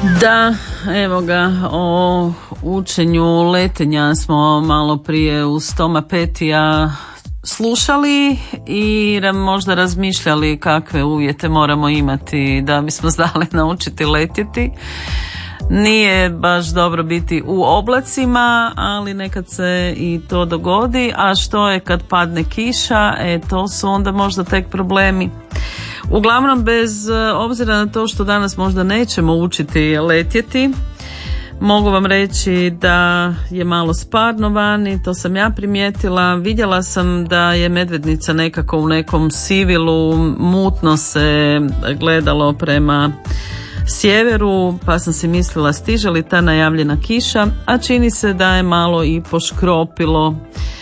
Da, evo ga, o učenju letenja smo malo prije uz Toma Petija slušali i možda razmišljali kakve uvjete moramo imati da bismo znali naučiti letjeti. Nije baš dobro biti u oblacima, ali nekad se i to dogodi, a što je kad padne kiša, to su onda možda tek problemi. Uglavnom, bez obzira na to što danas možda nećemo učiti letjeti, mogu vam reći da je malo sparno vani, to sam ja primijetila. Vidjela sam da je medvednica nekako u nekom sivilu, mutno se gledalo prema sjeveru, pa sam si mislila stiže li ta najavljena kiša, a čini se da je malo i poškropilo.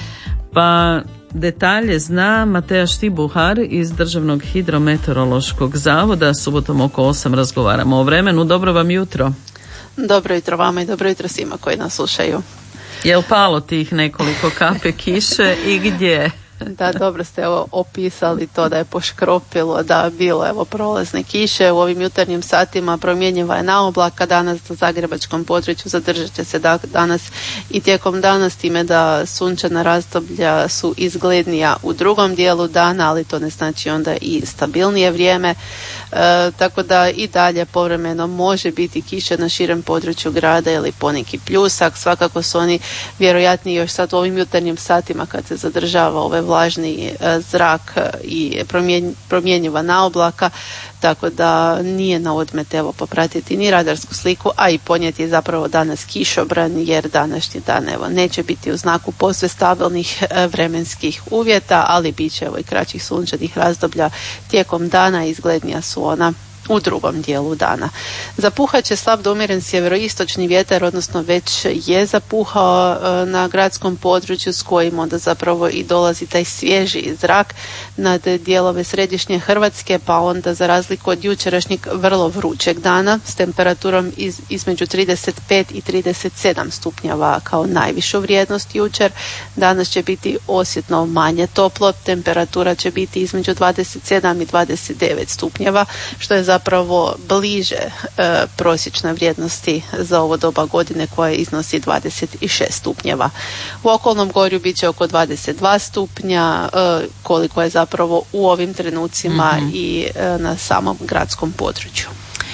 Pa detalje zna Mateja Štibuhar iz Državnog hidrometeorološkog zavoda. Subotom oko 8 razgovaramo o vremenu. Dobro vam jutro. Dobro jutro vama i dobro jutro svima koji nas slušaju. Je li palo tih nekoliko kape kiše i gdje? Da, dobro ste opisali to da je poškropilo, da bilo prolazne kiše. U ovim jutarnjim satima promjenjiva je naoblaka danas na zagrebačkom području, zadržat će se danas i tijekom dana, s time da sunčana razdoblja su izglednija u drugom dijelu dana, ali to ne znači onda i stabilnije vrijeme. Tako da i dalje povremeno može biti kiša na širem području grada ili poneki pljusak. Svakako su oni vjerojatniji još sad u ovim jutarnjim satima kad se zadržava vlažni zrak i promjenjiva naoblaka, tako da nije na odmet popratiti ni radarsku sliku, a i ponijeti zapravo danas kišobran, jer današnji dan neće biti u znaku posve stabilnih vremenskih uvjeta, ali bit će i kraćih sunčanih razdoblja tijekom dana, izglednija su ona u drugom dijelu dana. Zapuhat će slab do umjeren sjeveroistočni vjetar, odnosno već je zapuhao na gradskom području, s kojim onda zapravo i dolazi taj svježi zrak nad dijelove središnje Hrvatske, pa onda za razliku od jučerašnjeg vrlo vrućeg dana s temperaturom između 35 i 37 stupnjeva kao najvišu vrijednost jučer, danas će biti osjetno manje toplo, temperatura će biti između 27 i 29 stupnjeva, što je zapravo bliže prosječnoj vrijednosti za ovo doba godine, koja iznosi 26 stupnjeva. U okolnom gorju bit će oko 22 stupnja, koliko je zapravo u ovim trenucima i na samom gradskom području.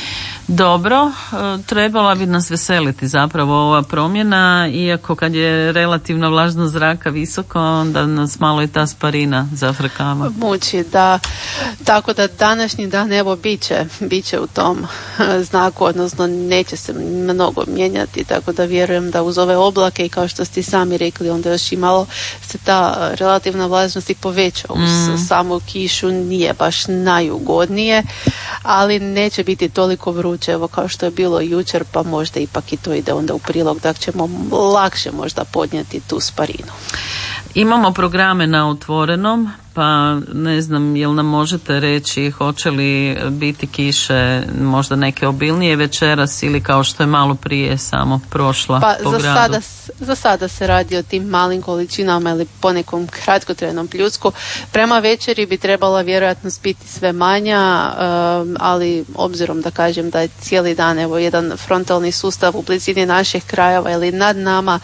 Dobro, trebala bi nas veseliti zapravo ova promjena, iako kad je relativna vlažnost zraka visoko, onda nas malo i ta sparina zafrkava. Muči, da. Tako da današnji dan bit će u tom znaku, odnosno neće se mnogo mijenjati, tako da vjerujem da uz ove oblake i kao što ste sami rekli, onda još i malo se ta relativna vlažnost i poveća uz samu kišu, nije baš najugodnije, ali neće biti toliko vruće kao što je bilo jučer, pa možda ipak i to ide onda u prilog da ćemo lakše možda podnijeti tu sparinu. Imamo programe na otvorenom, pa ne znam jel nam možete reći hoće li biti kiše možda neke obilnije večeras ili kao što je malo prije samo prošla po gradu? Za sada se radi o tim malim količinama ili ponekom kratkotrajnom pljusku. Prema večeri bi trebala vjerojatno biti sve manja, ali obzirom da kažem da je cijeli dan jedan frontalni sustav u blizini naših krajeva ili nad nama,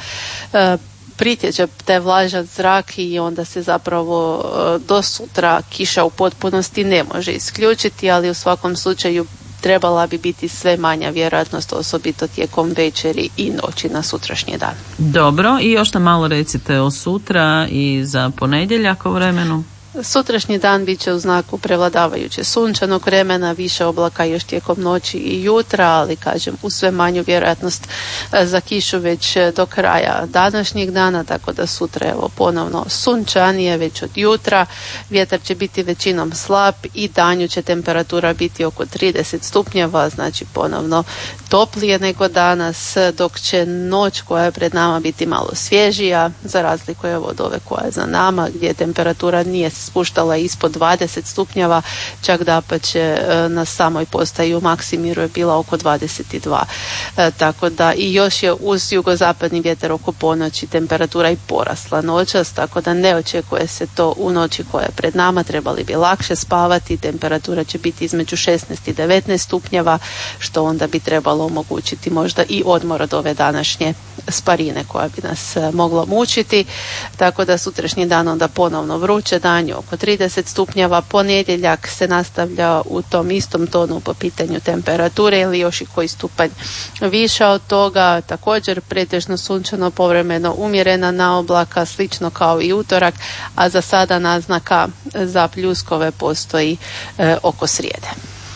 pritječe taj vlažan zrak i onda se zapravo do sutra kiša u potpunosti ne može isključiti, ali u svakom slučaju trebala bi biti sve manja vjerojatnost, osobito tijekom večeri i noći na sutrašnji dan. Dobro, i još nam malo recite o sutra i za ponedjeljak o vremenu. Sutrašnji dan bit će u znaku prevladavajuće sunčanog vremena, više oblaka još tijekom noći i jutra, ali kažem u sve manju vjerojatnost za kišu već do kraja današnjeg dana, tako da sutra ponovno sunčanije već od jutra, vjetar će biti većinom slab i danju će temperatura biti oko 30 stupnjeva, znači ponovno toplije nego danas, dok će noć koja je pred nama biti malo svježija, za razliku od ove koja je za nama, gdje temperatura nije spuštala ispod 20 stupnjeva, čak dapače na samoj postaji u Maksimiru je bila oko 22. Tako da i još je uz jugozapadni vjetar oko ponoći temperatura i porasla noćas, tako da ne očekuje se to u noći koja je pred nama. Trebali bi lakše spavati, temperatura će biti između 16 i 19 stupnjeva, što onda bi trebalo omogućiti možda i odmor od ove današnje sparine koja bi nas mogla mučiti. Tako da sutrašnji dan onda ponovno vruće, dan je oko 30 stupnjeva, ponedjeljak se nastavlja u tom istom tonu po pitanju temperature ili još i koji stupanj više od toga, također pretežno sunčano, povremeno umjerena naoblaka, slično kao i utorak, a za sada naznaka za pljuskove postoji oko srijede.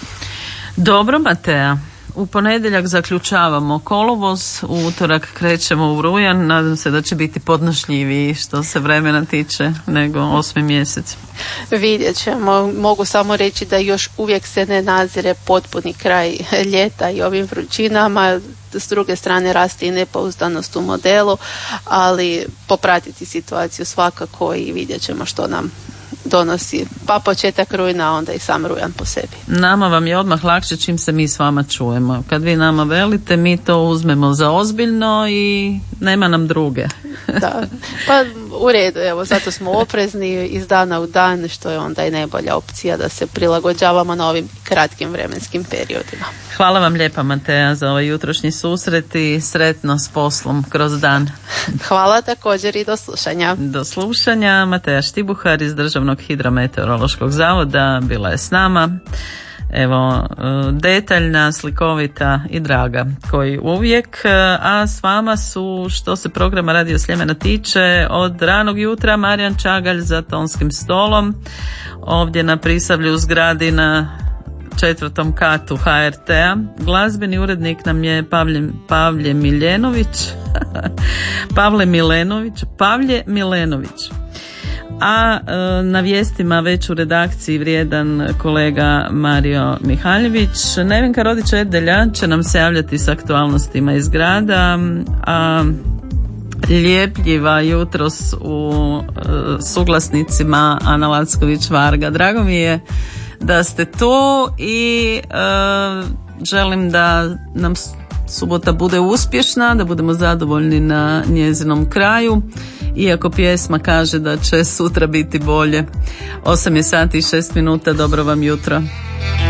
Dobro, Matea. U ponedjeljak zaključavamo kolovoz, u utorak krećemo u rujan, nadam se da će biti podnošljiviji što se vremena tiče nego 8. mjesec. Vidjet ćemo, mogu samo reći da još uvijek se ne nazire potpuni kraj ljeta i ovim vrućinama, s druge strane raste i nepouzdanost u modelu, ali popratiti situaciju svakako i vidjet ćemo što nam donosi pa početak rujna, onda i sam rujan po sebi. Nama vam je odmah lakše čim se mi s vama čujemo. Kad vi nama velite, mi to uzmemo za ozbiljno i nema nam druge. Da, pa u redu, evo, zato smo oprezni iz dana u dan, što je onda i najbolja opcija da se prilagođavamo na ovim kratkim vremenskim periodima. Hvala vam lijepa, Matea, za ovaj jutrošnji susret i sretno s poslom kroz dan. Hvala također i do slušanja. Do slušanja. Matea Štibuhar iz Državnog hidrometeorološkog zavoda bila je s nama. Evo, detaljna, slikovita i draga koji uvijek, a s vama su, što se programa Radio Sljemena tiče, od ranog jutra Marijan Čagalj za tonskim stolom, ovdje na Prisavlju u zgradi na 4. katu HRT-a. Glazbeni urednik nam je Pavle Milenović. A na vijestima već u redakciji vrijedan kolega Mario Mihaljević. Nevenka Rodić-Edelja će nam se javljati s aktualnostima iz grada, a ljepljiva jutros u suglasnicima Ana Lacković-Varga. Drago mi je da ste tu i želim da nam subota bude uspješna, da budemo zadovoljni na njezinom kraju, iako pjesma kaže da će sutra biti bolje. 8 je sati i 6 minuta, dobro vam jutro.